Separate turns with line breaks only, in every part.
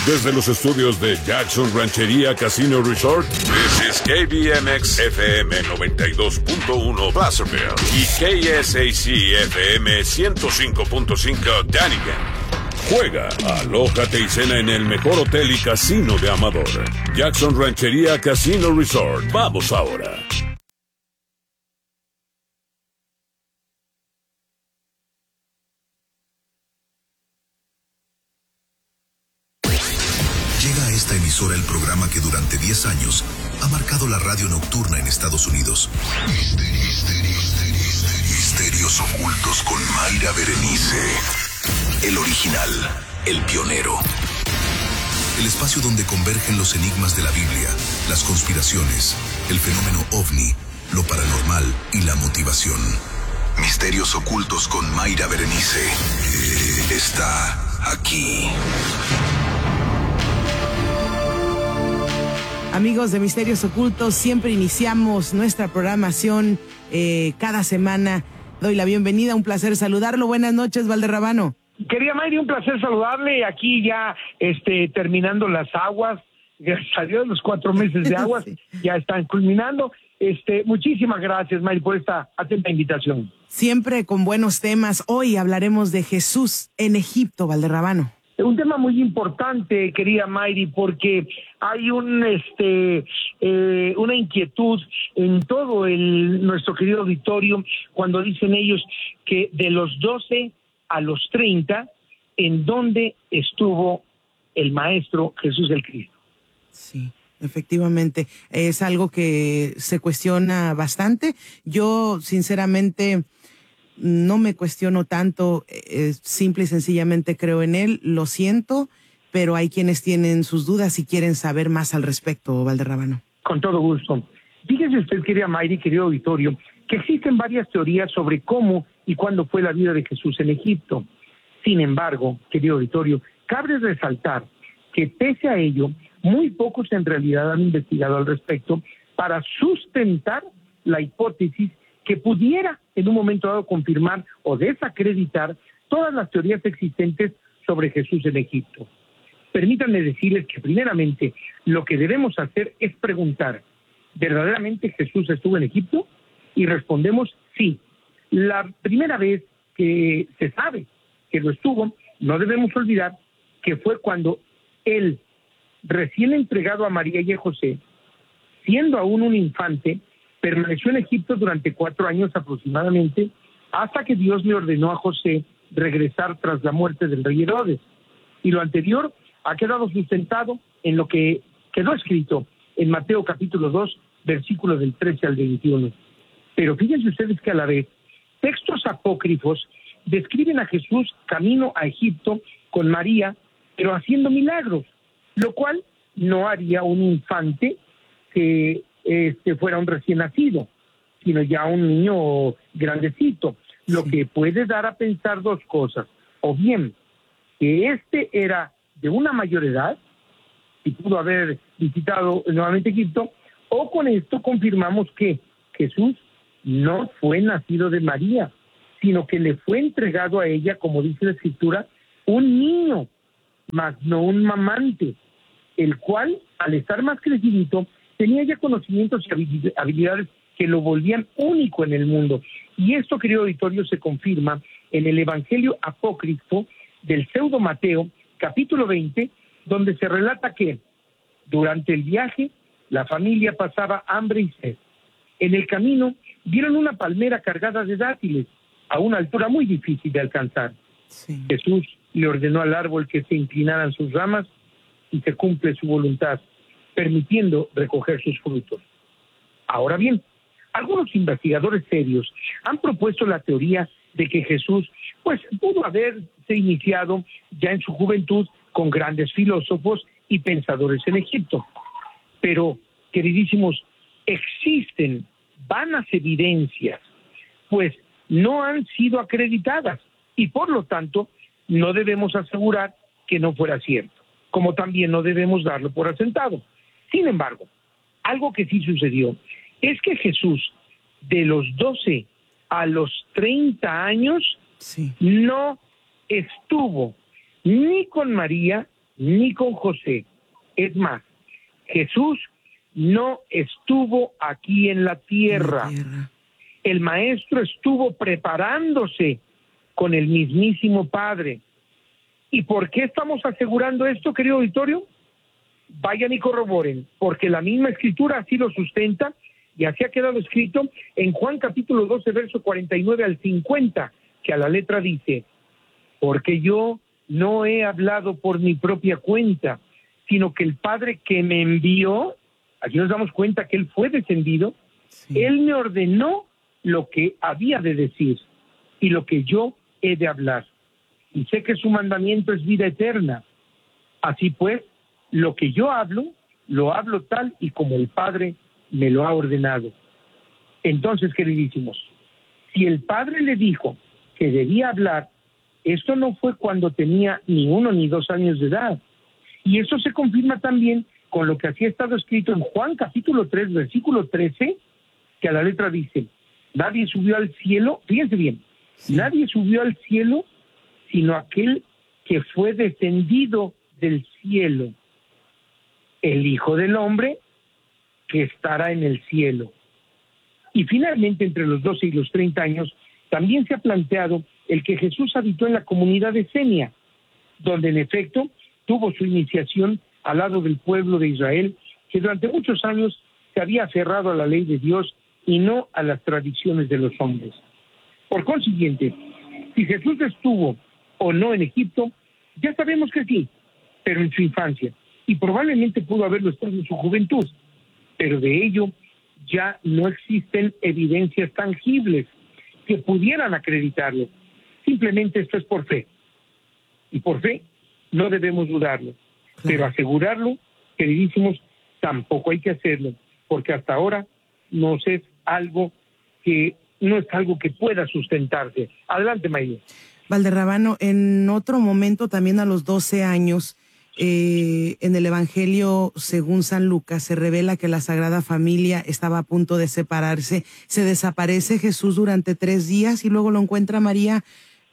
Desde los estudios de Jackson Ranchería Casino Resort, this is KBMX FM 92.1 Placerville y KSAC FM 105.5 Dunnigan. Juega, alójate y cena en el mejor hotel y casino de Amador. Jackson Ranchería Casino Resort. Vamos ahora.
Llega a esta emisora el programa que durante 10 años ha marcado la radio nocturna en Estados Unidos. Misterios ocultos con Mayra Berenice. El original, el pionero. El espacio donde convergen los enigmas de la Biblia, las conspiraciones, el fenómeno ovni, lo paranormal y la motivación. Misterios ocultos con Mayra Berenice. Está aquí.
Amigos de Misterios Ocultos, siempre iniciamos nuestra programación cada semana. Doy la bienvenida, un placer saludarlo. Buenas noches, Valderrabano.
Querida Mayri, un placer saludarle. Aquí ya terminando las aguas, gracias a Dios, los 4 meses de aguas sí. Ya están culminando. Muchísimas gracias, Mayri, por esta atenta invitación.
Siempre con buenos temas. Hoy hablaremos de Jesús en Egipto, Valderrabano.
Un tema muy importante, querida Mayri, porque hay una inquietud en todo nuestro querido auditorio cuando dicen ellos que de los 12 a los 30, ¿en dónde estuvo el Maestro Jesús el Cristo?
Sí, efectivamente, es algo que se cuestiona bastante. Yo, sinceramente, no me cuestiono tanto, simple y sencillamente creo en él, lo siento, pero hay quienes tienen sus dudas y quieren saber más al respecto, Valderrabano.
Con todo gusto. Fíjese usted, querida Mayri, querido auditorio, que existen varias teorías sobre cómo y cuándo fue la vida de Jesús en Egipto. Sin embargo, querido auditorio, cabe resaltar que pese a ello, muy pocos en realidad han investigado al respecto para sustentar la hipótesis que pudiera en un momento dado confirmar o desacreditar todas las teorías existentes sobre Jesús en Egipto. Permítanme decirles que primeramente lo que debemos hacer es preguntar, ¿verdaderamente Jesús estuvo en Egipto? Y respondemos sí. La primera vez que se sabe que lo estuvo, no debemos olvidar que fue cuando él, recién entregado a María y a José, siendo aún un infante, permaneció en Egipto durante 4 años aproximadamente, hasta que Dios le ordenó a José regresar tras la muerte del rey Herodes. Y lo anterior ha quedado sustentado en lo que quedó escrito en Mateo capítulo 2, versículos del 13 al 21. Pero fíjense ustedes que a la vez, textos apócrifos describen a Jesús camino a Egipto con María, pero haciendo milagros, lo cual no haría un infante que fuera un recién nacido, sino ya un niño grandecito, lo que puede dar a pensar 2 cosas, o bien que era de una mayor edad y pudo haber visitado nuevamente Egipto, o con esto confirmamos que Jesús no fue nacido de María, sino que le fue entregado a ella, como dice la Escritura, un niño, mas no un mamante, el cual, al estar más crecidito, tenía ya conocimientos y habilidades que lo volvían único en el mundo. Y esto, querido auditorio, se confirma en el Evangelio apócrifo del pseudo Mateo, capítulo 20, donde se relata que durante el viaje la familia pasaba hambre y sed. En el camino vieron una palmera cargada de dátiles a una altura muy difícil de alcanzar. Sí. Jesús le ordenó al árbol que se inclinaran sus ramas y se cumple su voluntad, permitiendo recoger sus frutos. Ahora bien, algunos investigadores serios han propuesto la teoría de que Jesús pudo haberse iniciado ya en su juventud con grandes filósofos y pensadores en Egipto. Pero, queridísimos, existen vanas evidencias, pues no han sido acreditadas y por lo tanto no debemos asegurar que no fuera cierto, como también no debemos darlo por asentado. Sin embargo, algo que sí sucedió es que Jesús, de los 12 a los 30 años, no estuvo ni con María ni con José. Es más, Jesús no estuvo aquí en la tierra. El maestro estuvo preparándose con el mismísimo Padre. ¿Y por qué estamos asegurando esto, querido auditorio? Vayan y corroboren, porque la misma Escritura así lo sustenta, y así ha quedado escrito en Juan capítulo 12, verso 49 al 50, que a la letra dice: porque yo no he hablado por mi propia cuenta, sino que el Padre que me envió, aquí nos damos cuenta que Él fue descendido, Él me ordenó lo que había de decir y lo que yo he de hablar. Y sé que su mandamiento es vida eterna. Así pues, lo que yo hablo, lo hablo tal y como el Padre me lo ha ordenado. Entonces, queridísimos, si el Padre le dijo que debía hablar, esto no fue cuando tenía ni 1 ni 2 años de edad. Y eso se confirma también con lo que así ha estado escrito en Juan capítulo 3, versículo 13, que a la letra dice: nadie subió al cielo, fíjense bien, nadie subió al cielo sino aquel que fue descendido del cielo, el Hijo del Hombre que estará en el cielo. Y finalmente, entre los 12 y los 30 años, también se ha planteado el que Jesús habitó en la comunidad de Senia, donde en efecto tuvo su iniciación al lado del pueblo de Israel, que durante muchos años se había aferrado a la ley de Dios y no a las tradiciones de los hombres. Por consiguiente, si Jesús estuvo o no en Egipto, ya sabemos que sí, pero en su infancia, y probablemente pudo haberlo estado en su juventud, pero de ello ya no existen evidencias tangibles que pudieran acreditarlo. Simplemente esto es por fe, y por fe no debemos dudarlo, pero asegurarlo, queridísimos, tampoco hay que hacerlo, porque hasta ahora no es algo que pueda sustentarse. Adelante, Mayra.
Valderrábano, en otro momento, también a los 12 años, en el Evangelio según San Lucas, se revela que la Sagrada Familia estaba a punto de separarse. Se desaparece Jesús durante 3 días y luego lo encuentra María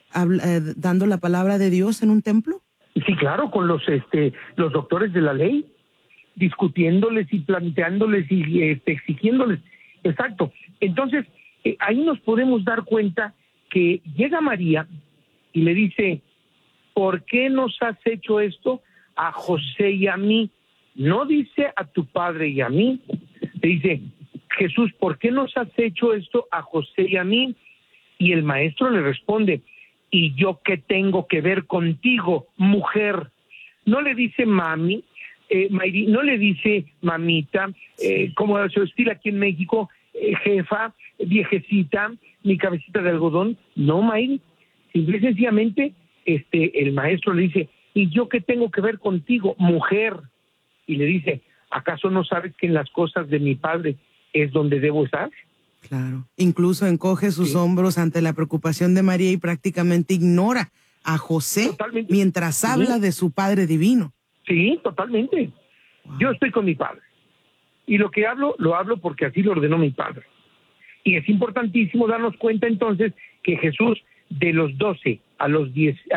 dando la palabra de Dios en un templo.
Sí, claro, con los doctores de la ley, discutiéndoles y planteándoles y exigiéndoles. Exacto. Entonces, ahí nos podemos dar cuenta que llega María y le dice: ¿por qué nos has hecho esto a José y a mí? No dice a tu padre y a mí, le dice: Jesús, ¿por qué nos has hecho esto a José y a mí? Y el maestro le responde: ¿y yo qué tengo que ver contigo, mujer? No le dice mami, Mayri, no le dice mamita, como se estila aquí en México, jefa, viejecita, mi cabecita de algodón. No, Mayri, simple y sencillamente el maestro le dice: ¿y yo qué tengo que ver contigo, mujer? Y le dice: ¿acaso no sabes que en las cosas de mi padre es donde debo estar?
Claro, incluso encoge sus hombros ante la preocupación de María y prácticamente ignora a José mientras habla de su Padre Divino.
Sí, totalmente. Wow. Yo estoy con mi Padre. Y lo que hablo, lo hablo porque así lo ordenó mi Padre. Y es importantísimo darnos cuenta entonces que Jesús, de los 12 a los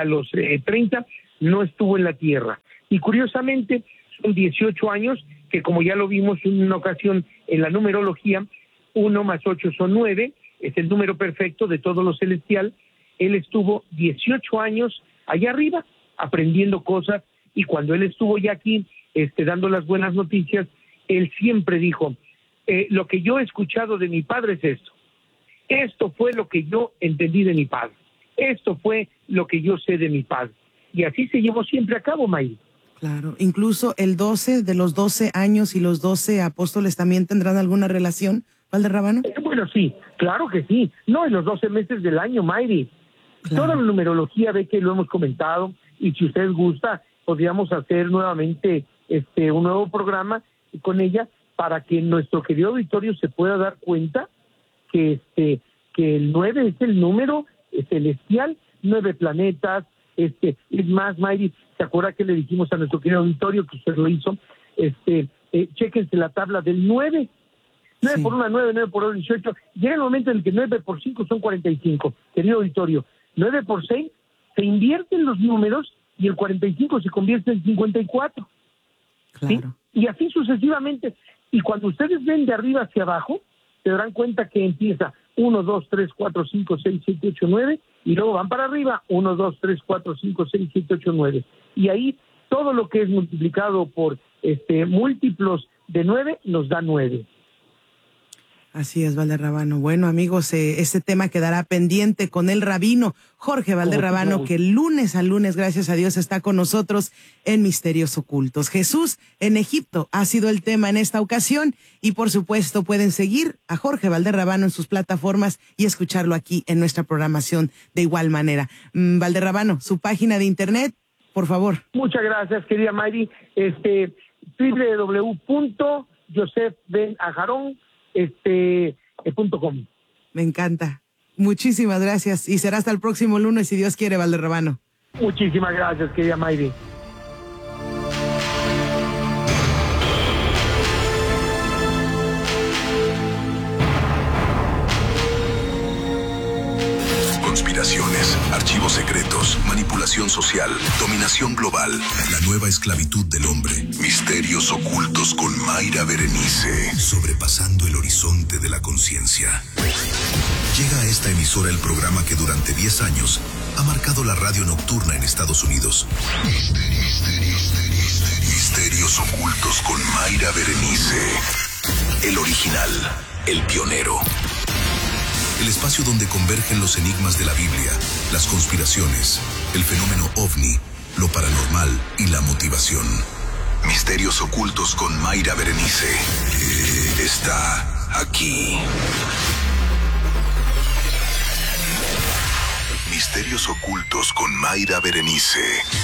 30, no estuvo en la tierra. Y curiosamente, son 18 años que, como ya lo vimos en una ocasión en la numerología, 1 más 8 son 9, es el número perfecto de todo lo celestial. Él estuvo 18 años allá arriba aprendiendo cosas, y cuando él estuvo ya aquí dando las buenas noticias, él siempre dijo: lo que yo he escuchado de mi padre es esto. Esto fue lo que yo entendí de mi padre. Esto fue lo que yo sé de mi padre. Y así se llevó siempre a cabo, May.
Claro, incluso el 12 de los 12 años y los 12 apóstoles también tendrán alguna relación, Valderrábano.
Bueno, sí, claro que sí. No, en los 12 meses del año, Mayri. Claro. Toda la numerología ve que lo hemos comentado, y si usted gusta, podríamos hacer nuevamente un nuevo programa con ella para que nuestro querido auditorio se pueda dar cuenta que el 9 es el número celestial, 9 planetas. Es más, Mayri, ¿se acuerda que le dijimos a nuestro querido auditorio que usted lo hizo? Chéquense la tabla del 9. 9 sí. Por 1, 9, 9 por 2, 18. Llega el momento en el que 9 por 5 son 45. Querido auditorio, 9 por 6, se invierten los números y el 45 se convierte en 54.
Claro.
¿Sí? Y así sucesivamente. Y cuando ustedes ven de arriba hacia abajo, se darán cuenta que empieza 1, 2, 3, 4, 5, 6, 7, 8, 9, y luego van para arriba, 1, 2, 3, 4, 5, 6, 7, 8, 9. Y ahí todo lo que es multiplicado por múltiplos de 9 nos da 9.
Así es, Valderrábano. Bueno, amigos, este tema quedará pendiente con el rabino Jorge Valderrábano, que lunes a lunes, gracias a Dios, está con nosotros en Misterios Ocultos. Jesús en Egipto ha sido el tema en esta ocasión y, por supuesto, pueden seguir a Jorge Valderrábano en sus plataformas y escucharlo aquí en nuestra programación de igual manera. Valderrábano, su página de internet, por favor.
Muchas gracias, querida Mayri. www.josefbenaharon.com.
Me encanta. Muchísimas gracias y será hasta el próximo lunes, si Dios quiere, Valderrábano.
Muchísimas gracias, querida Mayri.
Conspiraciones, archivos secretos, manipulación social, dominación global, la nueva esclavitud del hombre, misterios ocultos con Mayra Berenice, sobrepasando el horizonte de la conciencia. Llega a esta emisora el programa que durante 10 años ha marcado la radio nocturna en Estados Unidos. Misterios ocultos con Mayra Berenice. El original, el pionero. El espacio donde convergen los enigmas de la Biblia, las conspiraciones, el fenómeno ovni, lo paranormal y la motivación. Misterios ocultos con Mayra Berenice. Está aquí. Misterios ocultos con Mayra Berenice.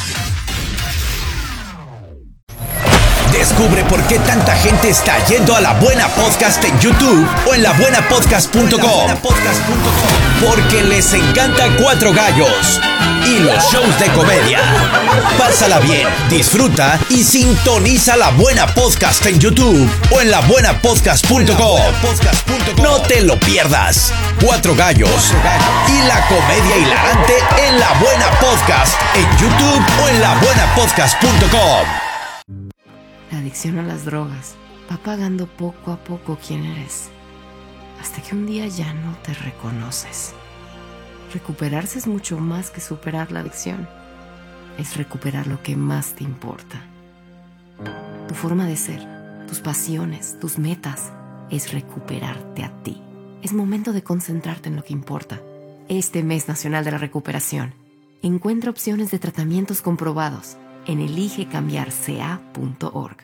Descubre por qué tanta gente está yendo a La Buena Podcast en YouTube o en labuenapodcast.com. Porque les encanta Cuatro Gallos y los shows de comedia. Pásala bien, disfruta y sintoniza La Buena Podcast en YouTube o en labuenapodcast.com. No te lo pierdas. Cuatro Gallos y la comedia hilarante en La Buena Podcast en YouTube o en labuenapodcast.com.
La adicción a las drogas va apagando poco a poco quién eres, hasta que un día ya no te reconoces. Recuperarse es mucho más que superar la adicción. Es recuperar lo que más te importa. Tu forma de ser, tus pasiones, tus metas, es recuperarte a ti. Es momento de concentrarte en lo que importa. Este mes nacional de la recuperación, encuentra opciones de tratamientos comprobados en eligecambiarca.org.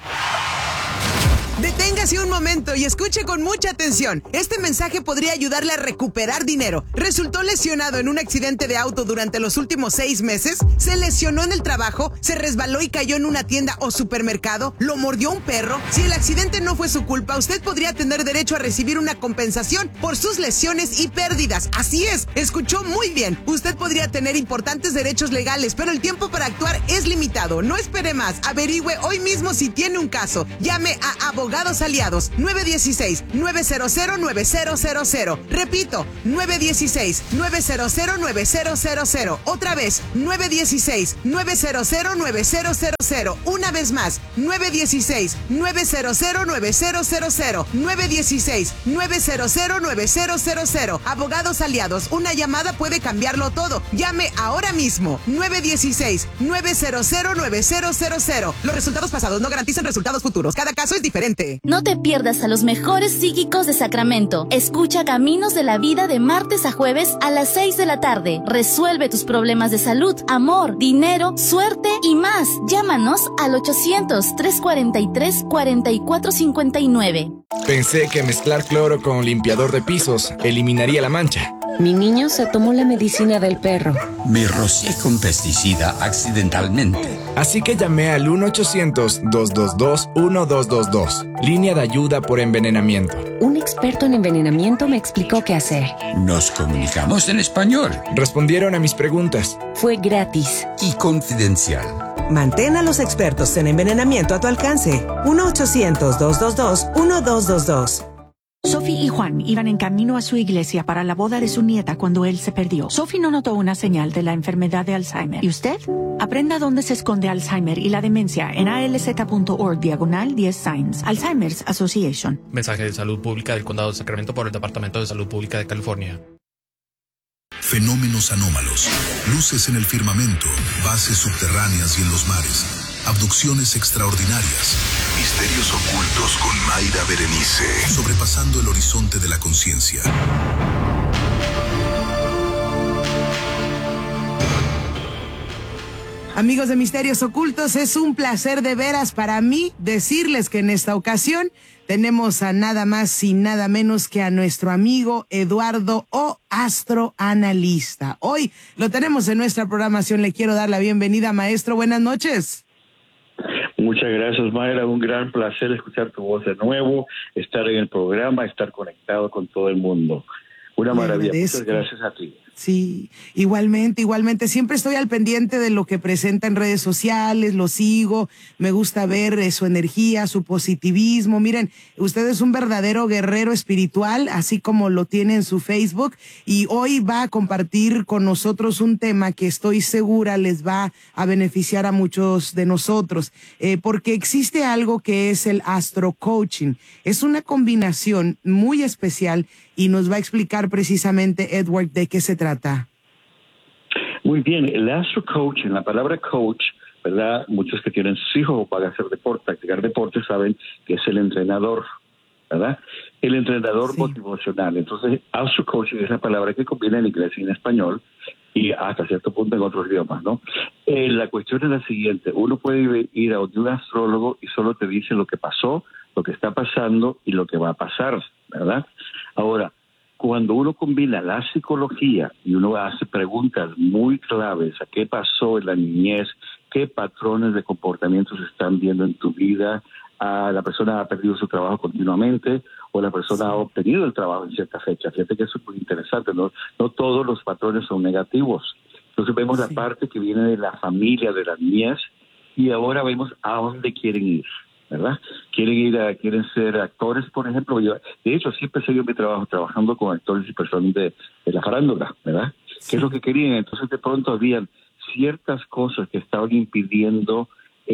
Deténgase un momento y escuche con mucha atención. Este mensaje podría ayudarle a recuperar dinero. ¿Resultó lesionado en un accidente de auto durante los últimos 6 meses? ¿Se lesionó en el trabajo? ¿Se resbaló y cayó en una tienda o supermercado? ¿Lo mordió un perro? Si el accidente no fue su culpa, usted podría tener derecho a recibir una compensación por sus lesiones y pérdidas. Así es, escuchó muy bien. Usted podría tener importantes derechos legales, pero el tiempo para actuar es limitado. No espere más. Averigüe hoy mismo si tiene un caso. Llame a Abogados Aliados, 916-900-9000. Repito, 916-900-9000. Otra vez, 916-900-9000. Una vez más, 916-900-9000. 916-900-9000. Abogados Aliados, una llamada puede cambiarlo todo. Llame ahora mismo, 916-900-9000. Los resultados pasados no garantizan resultados futuros. Cada caso es diferente.
No te pierdas a los mejores psíquicos de Sacramento. Escucha Caminos de la Vida de martes a jueves a las 6 de la tarde. Resuelve tus problemas de salud, amor, dinero, suerte y más. Llámanos al 800-343-4459.
Pensé que mezclar cloro con limpiador de pisos eliminaría la mancha.
Mi niño se tomó la medicina del perro.
Me rocié con pesticida accidentalmente.
Así que llamé al 1-800-222-1222, línea de ayuda por envenenamiento.
Un experto en envenenamiento me explicó qué hacer.
Nos comunicamos en español.
Respondieron a mis preguntas.
Fue gratis.
Y confidencial.
Mantén a los expertos en envenenamiento a tu alcance. 1-800-222-1222.
Sophie y Juan iban en camino a su iglesia para la boda de su nieta cuando él se perdió. Sophie no notó una señal de la enfermedad de Alzheimer. ¿Y usted? Aprenda dónde se esconde Alzheimer y la demencia en alz.org/10 Signs. Alzheimer's Association.
Mensaje de salud pública del Condado de Sacramento por el Departamento de Salud Pública de California.
Fenómenos anómalos, luces en el firmamento, bases subterráneas y en los mares. Abducciones extraordinarias, misterios ocultos con Mayra Berenice, sobrepasando el horizonte de la conciencia.
Amigos de Misterios Ocultos, es un placer de veras para mí decirles que en esta ocasión tenemos a nada más y nada menos que a nuestro amigo Eduardo O, astroanalista. Hoy lo tenemos en nuestra programación. Le quiero dar la bienvenida, maestro. Buenas noches.
Muchas gracias, Mayra. Un gran placer escuchar tu voz de nuevo, estar en el programa, estar conectado con todo el mundo. Una maravilla. Muchas gracias a ti.
Sí, igualmente. Siempre estoy al pendiente de lo que presenta en redes sociales, lo sigo, me gusta ver su energía, su positivismo. Miren, usted es un verdadero guerrero espiritual, así como lo tiene en su Facebook, y hoy va a compartir con nosotros un tema que estoy segura les va a beneficiar a muchos de nosotros, porque existe algo que es el astrocoaching. Es una combinación muy especial y nos va a explicar precisamente, Edward, de qué se trata.
Muy bien, el astrocoaching, la palabra coach, ¿verdad? Muchos que tienen sus hijos o van a hacer deporte, practicar deporte, saben que es el entrenador, ¿verdad? El entrenador motivacional. Entonces, astrocoaching es la palabra que combina en inglés y en español y hasta cierto punto en otros idiomas, ¿no? La cuestión es la siguiente: uno puede ir a un astrólogo y solo te dice lo que pasó, lo que está pasando y lo que va a pasar, ¿verdad? Ahora, cuando uno combina la psicología y uno hace preguntas muy claves a qué pasó en la niñez, qué patrones de comportamiento se están viendo en tu vida, la persona ha perdido su trabajo continuamente o la persona ha obtenido el trabajo en cierta fecha. Fíjate que eso es muy interesante, no todos los patrones son negativos. Entonces vemos la parte que viene de la familia, de la niñez, y ahora vemos a dónde quieren ir, ¿verdad? Quieren ser actores, por ejemplo. De hecho, siempre he seguido mi trabajo trabajando con actores y personas de la farándula, ¿verdad? ¿Qué es lo que querían? Entonces, de pronto habían ciertas cosas que estaban impidiendo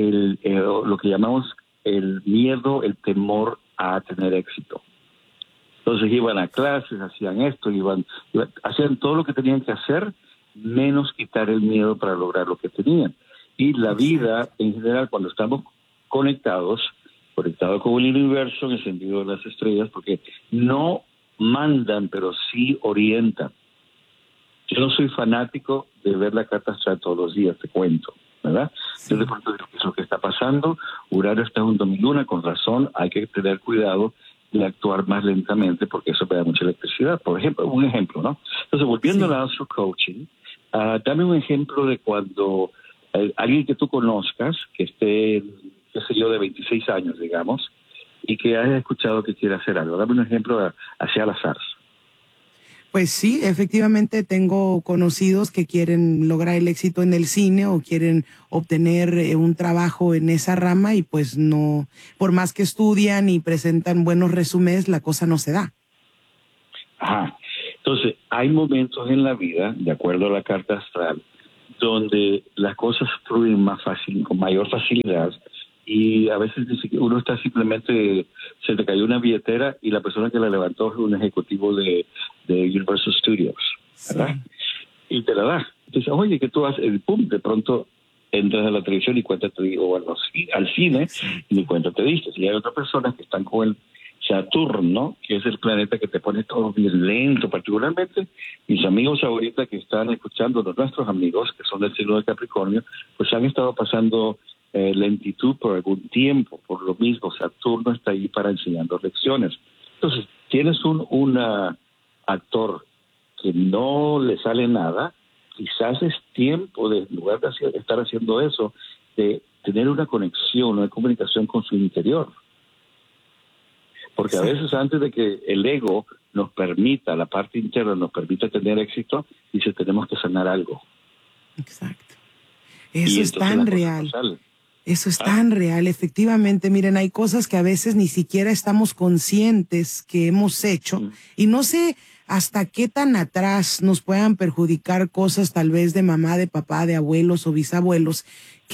lo que llamamos el miedo, el temor a tener éxito. Entonces iban a clases, hacían esto, hacían todo lo que tenían que hacer, menos quitar el miedo para lograr lo que tenían. Y la vida, en general, cuando estamos conectado con el universo en el sentido de las estrellas, porque no mandan, pero sí orientan. Yo no soy fanático de ver la carta astral todos los días, te cuento, ¿verdad? Yo de pronto digo, ¿qué es lo que está pasando? Urano está junto a mi luna, con razón, hay que tener cuidado de actuar más lentamente porque eso me da mucha electricidad. Por ejemplo, un ejemplo, ¿no? Entonces, volviendo al astro coaching, dame un ejemplo de cuando alguien que tú conozcas, que esté, qué sé yo, de 26 años, digamos, y que hayas escuchado que quiere hacer algo. Dame un ejemplo hacia al azar.
Pues sí, efectivamente tengo conocidos que quieren lograr el éxito en el cine o quieren obtener un trabajo en esa rama y pues no, por más que estudian y presentan buenos resúmenes, la cosa no se da.
Ajá. Entonces, hay momentos en la vida, de acuerdo a la carta astral, donde las cosas fluyen más fácil, con mayor facilidad, y a veces uno está simplemente, se te cayó una billetera y la persona que la levantó es un ejecutivo de Universal Studios, ¿verdad? Sí. Y te la da. Entonces, oye, ¿qué tú haces? Y pum, de pronto entras a la televisión y cuenta te digo, bueno, al cine, y ni cuenta te diste. Y hay otras personas que están con el Saturno, que es el planeta que te pone todo bien lento, particularmente mis amigos ahorita que están escuchando, nuestros amigos que son del signo de Capricornio, pues han estado pasando lentitud por algún tiempo, por lo mismo Saturno está ahí para enseñando lecciones. Entonces, tienes un actor que no le sale nada, quizás es tiempo de, en lugar de estar haciendo eso, de tener una conexión, una comunicación con su interior. Porque a veces antes de que el ego nos permita, la parte interna nos permita tener éxito, dice, tenemos que sanar algo.
Exacto. Eso es tan real. Eso es tan real, efectivamente. Miren, hay cosas que a veces ni siquiera estamos conscientes que hemos hecho y no sé hasta qué tan atrás nos puedan perjudicar cosas tal vez de mamá, de papá, de abuelos o bisabuelos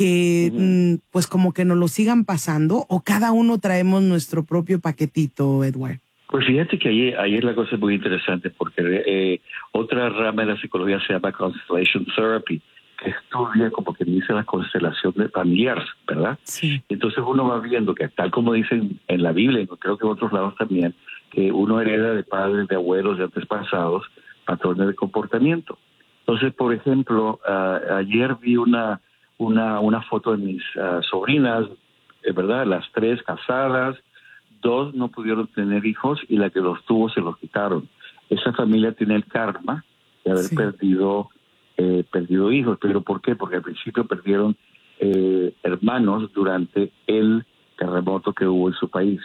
que pues como que nos lo sigan pasando, o cada uno traemos nuestro propio paquetito, Edward.
Pues fíjate que ayer la cosa es muy interesante porque otra rama de la psicología se llama Constellation Therapy, que estudia como que dice la constelación de familiar, ¿verdad?
Sí.
Entonces uno va viendo que tal como dicen en la Biblia, y creo que en otros lados también, que uno hereda de padres, de abuelos, de antepasados, patrones de comportamiento. Entonces, por ejemplo, ayer vi una foto de mis sobrinas, ¿verdad? Las 3 casadas, 2 no pudieron tener hijos y la que los tuvo se los quitaron. Esa familia tiene el karma de haber perdido hijos. ¿Pero por qué? Porque al principio perdieron hermanos durante el terremoto que hubo en su país.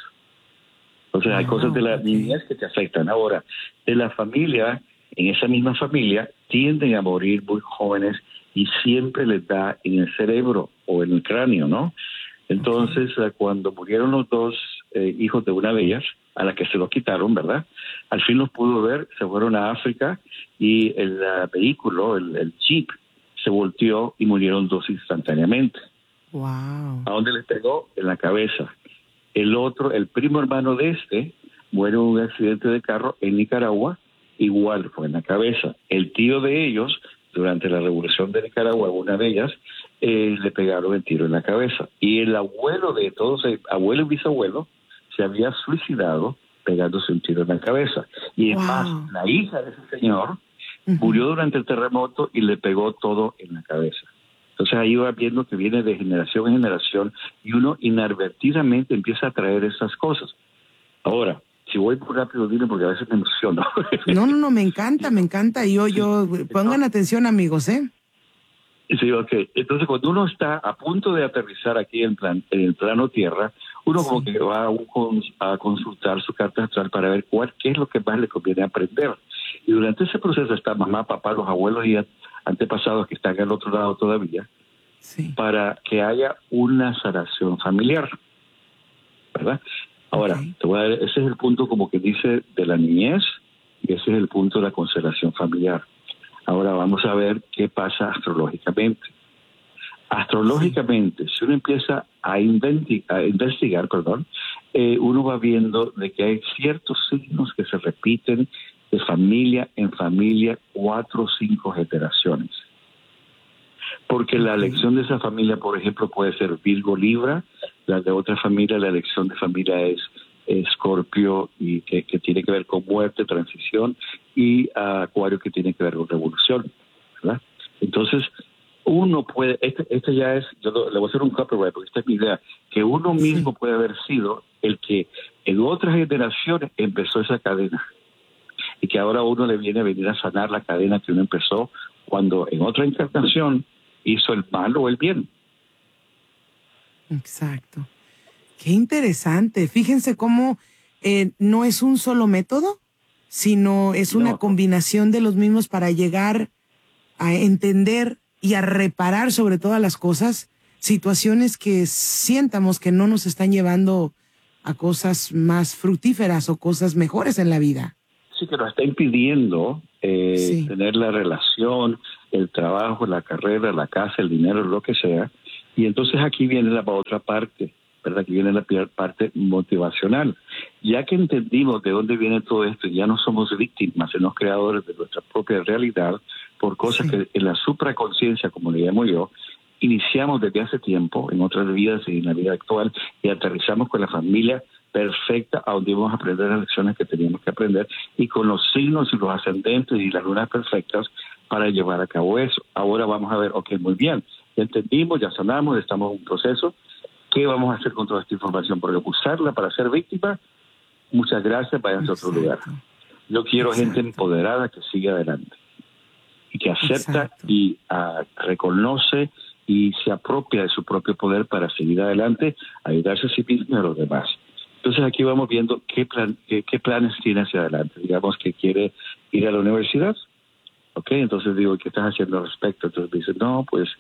O sea, hay cosas de la niñez que te afectan. Ahora, de la familia, en esa misma familia, tienden a morir muy jóvenes y siempre les da en el cerebro o en el cráneo, ¿no? Entonces, cuando murieron los 2 hijos de una de ellas, a la que se los quitaron, ¿verdad? Al fin los pudo ver, se fueron a África y el vehículo, el jeep, se volteó y murieron 2 instantáneamente.
Wow.
¿A dónde les pegó? En la cabeza. El otro, el primo hermano de muere en un accidente de carro en Nicaragua, igual fue en la cabeza. El tío de ellos, durante la revolución de Nicaragua, una de ellas, le pegaron el tiro en la cabeza. Y el abuelo de todos, abuelo y bisabuelo, se había suicidado pegándose un tiro en la cabeza. Y además, la hija de ese señor murió durante el terremoto y le pegó todo en la cabeza. Entonces ahí va viendo que viene de generación en generación y uno inadvertidamente empieza a traer esas cosas. Ahora, si voy muy rápido, dime, porque a veces me emociono. No,
me encanta. Yo pongan atención, amigos, ¿eh?
Sí, ok. Entonces, cuando uno está a punto de aterrizar aquí en el plano tierra, uno como que va a consultar su carta astral para ver qué es lo que más le conviene aprender. Y durante ese proceso está mamá, papá, los abuelos y antepasados que están al otro lado todavía, para que haya una sanación familiar, ¿verdad? Ahora, te voy a dar, ese es el punto como que dice de la niñez y ese es el punto de la constelación familiar. Ahora vamos a ver qué pasa astrológicamente. Astrológicamente, si uno empieza a investigar, uno va viendo de que hay ciertos signos que se repiten de familia en familia 4 o 5 generaciones. Porque la elección de esa familia, por ejemplo, puede ser Virgo, Libra, la de otra familia, la elección de familia es Escorpio, y que tiene que ver con muerte, transición, y Acuario, que tiene que ver con revolución, ¿verdad? Entonces, uno puede, este ya es, le voy a hacer un copyright, porque esta es mi idea, que uno mismo puede haber sido el que en otras generaciones empezó esa cadena, y que ahora uno le viene a venir a sanar la cadena que uno empezó cuando en otra encarnación hizo el mal o el bien.
Exacto. Qué interesante. Fíjense cómo no es un solo método, sino es una combinación de los mismos para llegar a entender y a reparar sobre todas las cosas, situaciones que sientamos que no nos están llevando a cosas más fructíferas o cosas mejores en la vida.
Sí, que nos está impidiendo tener la relación, el trabajo, la carrera, la casa, el dinero, lo que sea. Y entonces aquí viene la otra parte, ¿verdad? Aquí viene la parte motivacional. Ya que entendimos de dónde viene todo esto, ya no somos víctimas, somos creadores de nuestra propia realidad por cosas que en la supraconciencia, como le llamo yo, iniciamos desde hace tiempo, en otras vidas y en la vida actual, y aterrizamos con la familia perfecta a donde íbamos a aprender las lecciones que teníamos que aprender, y con los signos y los ascendentes y las lunas perfectas para llevar a cabo eso. Ahora vamos a ver, muy bien, ya entendimos, ya sanamos, estamos en un proceso. ¿Qué vamos a hacer con toda esta información? Porque usarla para ser víctima, muchas gracias, vayan a otro lugar. Yo quiero gente empoderada que sigue adelante y que acepta y reconoce y se apropia de su propio poder para seguir adelante, ayudarse a sí mismo y a los demás. Entonces aquí vamos viendo qué planes tiene hacia adelante. Digamos que quiere ir a la universidad, entonces digo, ¿qué estás haciendo al respecto? Entonces me dice, no, pues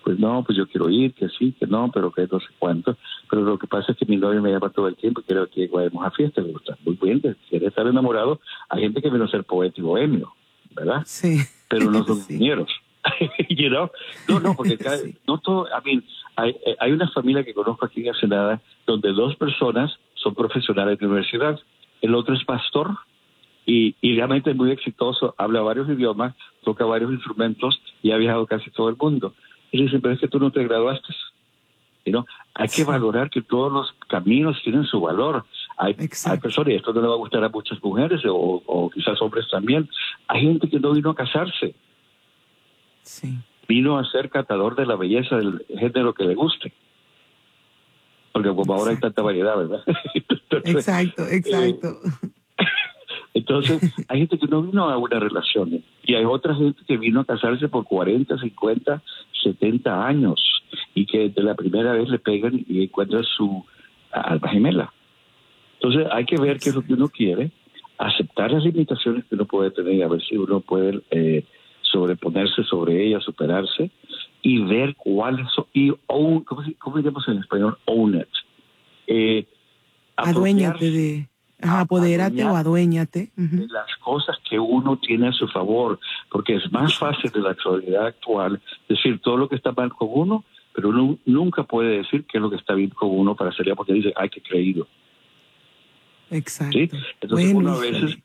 pues no, pues yo quiero ir, que sí, que no, pero que no sé cuánto. Pero lo que pasa es que mi novio me llama todo el tiempo, quiero que vayamos a fiesta, le gusta muy bien, quiere estar enamorado. Hay gente que viene a ser poeta y bohemio, ¿verdad?
Sí.
Pero no son ingenieros. You know? No, porque no todo, hay una familia que conozco aquí en Ensenada donde 2 personas son profesionales de universidad, el otro es pastor y realmente es muy exitoso, habla varios idiomas, toca varios instrumentos y ha viajado casi todo el mundo. Y le dicen, pero es que tú no te graduaste. ¿No? Hay que valorar que todos los caminos tienen su valor. Hay personas, y esto no le va a gustar a muchas mujeres o quizás hombres también, hay gente que no vino a casarse.
Sí.
Vino a ser catador de la belleza del género que le guste. Porque como ahora hay tanta variedad, ¿verdad? Entonces,
exacto.
Entonces, hay gente que no vino a una relación. Y hay otra gente que vino a casarse por 40, 50, 70 años. Y que de la primera vez le pegan y encuentran su alma gemela. Entonces, hay que ver qué es lo que uno quiere, aceptar las limitaciones que uno puede tener y a ver si uno puede sobreponerse sobre ellas, superarse y ver cuáles son, y own, ¿cómo diríamos en español? Own it.
Aduéñate de, apodérate o aduéñate.
De las cosas que uno tiene a su favor, porque es más fácil de la actualidad actual decir todo lo que está mal con uno, pero uno nunca puede decir qué es lo que está bien con uno para salir, porque dice, ay, qué creído.
Exacto.
¿Sí? Entonces uno a veces...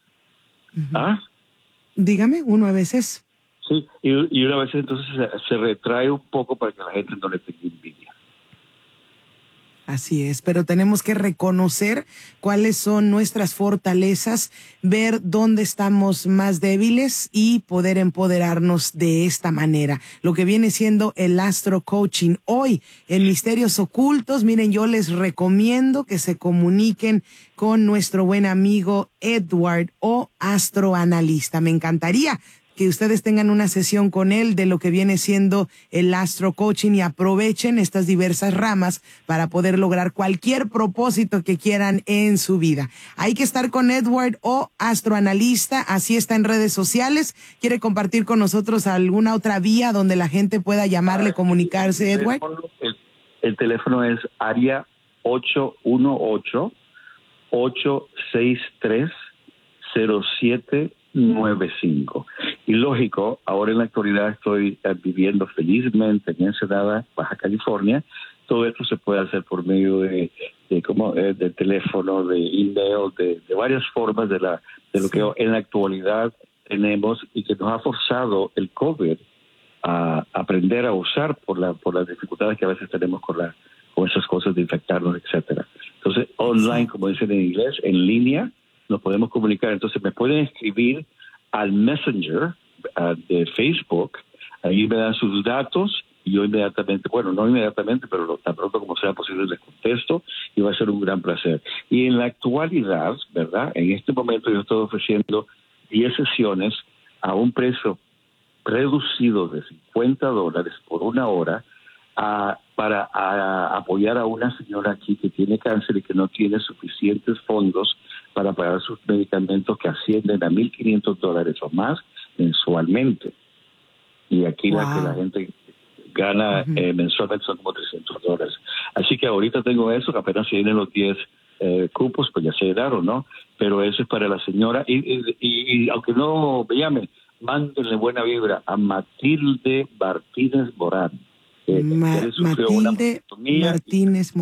Dígame, uno a veces...
Sí, y una vez entonces se retrae un poco para que la gente no le tenga envidia.
Así es, pero tenemos que reconocer cuáles son nuestras fortalezas, ver dónde estamos más débiles y poder empoderarnos de esta manera. Lo que viene siendo el Astro Coaching. Hoy, en Misterios Ocultos, miren, yo les recomiendo que se comuniquen con nuestro buen amigo Edward o astroanalista. Me encantaría que ustedes tengan una sesión con él de lo que viene siendo el Astro Coaching y aprovechen estas diversas ramas para poder lograr cualquier propósito que quieran en su vida. Hay que estar con Edward o astroanalista, así está en redes sociales. ¿Quiere compartir con nosotros alguna otra vía donde la gente pueda llamarle, comunicarse, Edward?
El teléfono es área 818-863-0795. Y lógico, ahora en la actualidad estoy viviendo felizmente en Ensenada, Baja California. Todo esto se puede hacer por medio de teléfono, de email, de varias formas de lo que en la actualidad tenemos y que nos ha forzado el COVID a aprender a usar por las dificultades que a veces tenemos con esas cosas de infectarnos, etcétera. Entonces, online, como dicen en inglés, en línea, nos podemos comunicar. Entonces, me pueden escribir al Messenger de Facebook, ahí me dan sus datos y yo inmediatamente, bueno, no inmediatamente, pero tan pronto como sea posible les contesto y va a ser un gran placer. Y en la actualidad, ¿verdad? En este momento yo estoy ofreciendo 10 sesiones a un precio reducido de $50 por una hora para apoyar a una señora aquí que tiene cáncer y que no tiene suficientes fondos para pagar sus medicamentos que ascienden a $1,500 o más mensualmente. Y aquí la gente gana mensualmente son como $300. Así que ahorita tengo eso, que apenas se vienen los 10 cupos, pues ya se llenaron, ¿no? Pero eso es para la señora. Y aunque no me llame, mándenle buena vibra a Matilde Martínez Morán.
Matilde Martínez